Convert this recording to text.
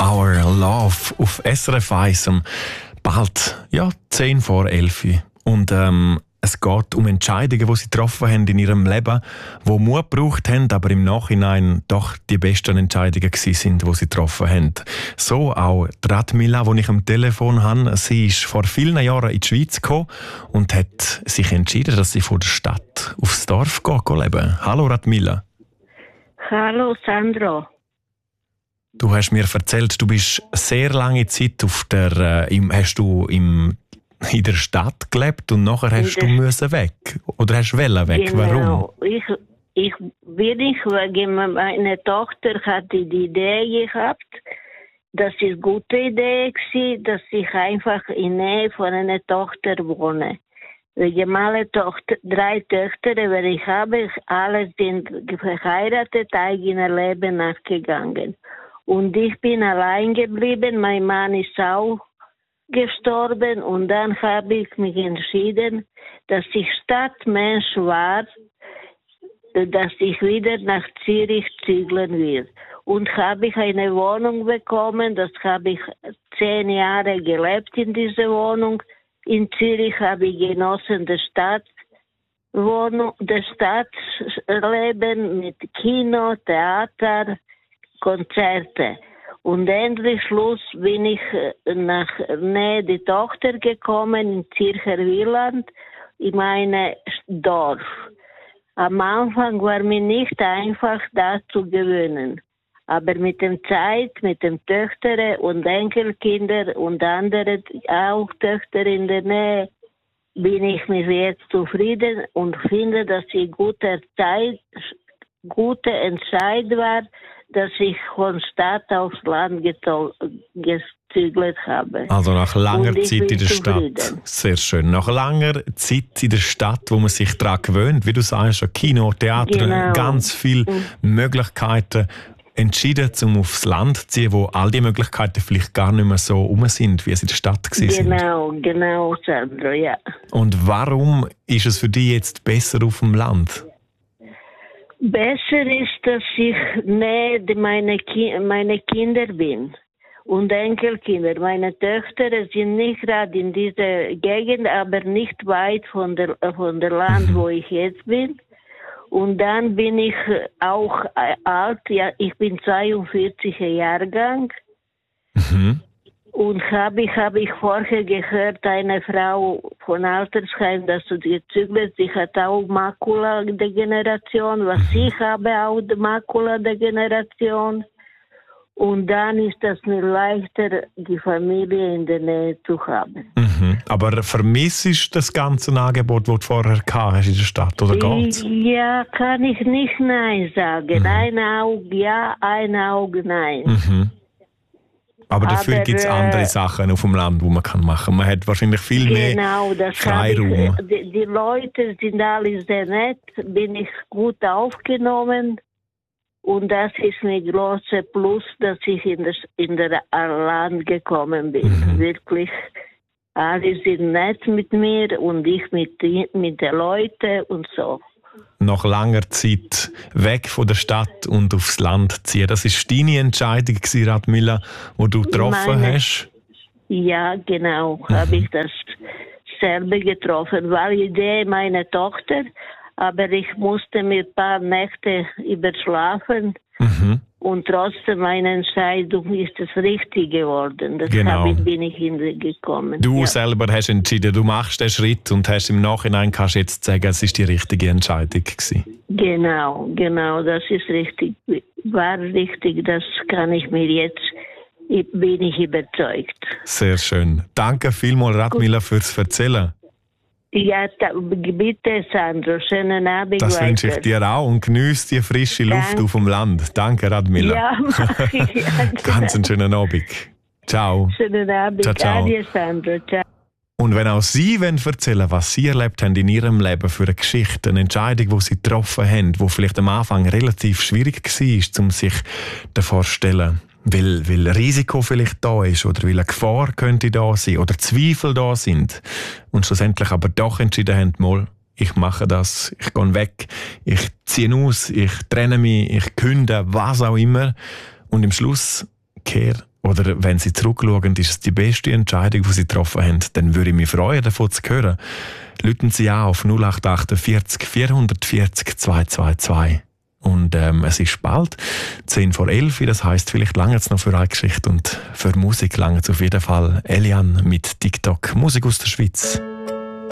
Our Love auf SRF 1 bald 10 vor 11 Uhr. Und es geht um Entscheidungen, die sie getroffen haben in ihrem Leben, die Mut gebraucht haben, aber im Nachhinein doch die besten Entscheidungen sind, die sie getroffen haben. So auch Radmila, die ich am Telefon habe. Sie ist vor vielen Jahren in die Schweiz gekommen und hat sich entschieden, dass sie von der Stadt aufs Dorf leben. Hallo Radmila. Hallo Sandro. Du hast mir erzählt, du bist sehr lange Zeit in der Stadt gelebt und nachher hast du müssen weg. Oder hast du weg? Genau. Warum? Ich bin nicht weg. Meine Tochter hatte die Idee gehabt, das ist eine gute Idee gewesen, dass ich einfach in der Nähe von einer Tochter wohne. Wegen meiner Tochter, 3 Töchter, weil ich habe, alle sind verheiratet, eigenes Leben nachgegangen. Und ich bin allein geblieben, mein Mann ist auch gestorben und dann habe ich mich entschieden, dass ich Stadtmensch war, dass ich wieder nach Zürich zügeln will. Und habe ich eine Wohnung bekommen, das habe ich 10 Jahre gelebt in dieser Wohnung. In Zürich habe ich genossen das Stadtleben mit Kino, Theater, Konzerte. Und endlich Schluss bin ich nach Nähe der Tochter gekommen, in Zürcher Wieland, in mein Dorf. Am Anfang war mir nicht einfach, das zu gewöhnen. Aber mit der Zeit, mit den Töchtern und Enkelkindern und anderen auch Töchter in der Nähe, bin ich mir jetzt zufrieden und finde, dass es gute Entscheidung war, dass ich von Stadt aufs Land gezügelt habe. Also nach langer Zeit in der zufrieden. Stadt. Sehr schön. Nach langer Zeit in der Stadt, wo man sich daran gewöhnt, wie du sagst, Kino, Theater, Genau. ganz viele Möglichkeiten, entschieden, um aufs Land zu ziehen, wo all die Möglichkeiten vielleicht gar nicht mehr so rum sind, wie es in der Stadt waren. Genau, Sandro, ja. Und warum ist es für dich jetzt besser auf dem Land? Besser ist, dass ich näher meine Kinder bin und Enkelkinder. Meine Töchter sind nicht gerade in dieser Gegend, aber nicht weit von der Land, wo ich jetzt bin. Und dann bin ich auch alt, ja, ich bin 42er Jahrgang. Und habe ich vorher gehört, eine Frau von Altersheim, dass sie gezügelt, sie hat auch Makuladegeneration, was ich habe auch die Makuladegeneration. Und dann ist es mir leichter, die Familie in der Nähe zu haben. Aber vermisst du das ganze Angebot, das du vorher hast in der Stadt, oder geht's? Ja, kann ich nicht Nein sagen. Ein Auge ja, ein Auge nein. Aber dafür gibt es andere Sachen auf dem Land, die man machen kann. Man hat wahrscheinlich viel mehr Freiraum. Die Leute sind alle sehr nett, bin ich gut aufgenommen. Und das ist ein großer Plus, dass ich in der Land gekommen bin. Wirklich, alle sind nett mit mir und ich mit den Leuten und so. Nach langer Zeit weg von der Stadt und aufs Land ziehen. Das war deine Entscheidung, Radmila, die du getroffen hast? Ja, genau. Habe ich das selber getroffen. War die Idee meiner Tochter, aber ich musste mir ein paar Nächte überschlafen. Und trotzdem meine Entscheidung ist das richtig geworden. Bin ich hingekommen. Du selber hast entschieden, du machst den Schritt und hast im Nachhinein kannst jetzt sagen, es ist die richtige Entscheidung gewesen. Genau, das ist richtig. War richtig, das kann ich mir jetzt, bin ich überzeugt. Sehr schön. Danke vielmals, Radmila, fürs Erzählen. Ja, bitte, Sandro. Schönen Abend. Das wünsche ich dir auch und geniesse die frische Luft auf dem Land. Danke, Radmila. Ja, mach ich. Ja, Ganz einen schönen Abend. Ciao. Schönen Abend. Ciao. Adieu, Sandro. Ciao. Und wenn auch Sie erzählen wollen, was Sie erlebt haben in Ihrem Leben für eine Geschichte, eine Entscheidung, die Sie getroffen haben, die vielleicht am Anfang relativ schwierig war, um sich davor zu stellen, weil Risiko vielleicht da ist oder weil eine Gefahr könnte da sein oder Zweifel da sind und schlussendlich aber doch entschieden haben, mal, ich mache das, ich gehe weg, ich ziehe aus, ich trenne mich, ich kündige, was auch immer und im Schluss kehr Oder wenn Sie zurückschauen, ist es die beste Entscheidung, die Sie getroffen haben, dann würde ich mich freuen, davon zu hören. Rufen Sie an auf 0848 440 222. Und es ist bald 10 vor 11, das heisst, vielleicht lange es noch für eine Geschichte und für Musik lange es auf jeden Fall. Eliane mit TikTok, Musik aus der Schweiz.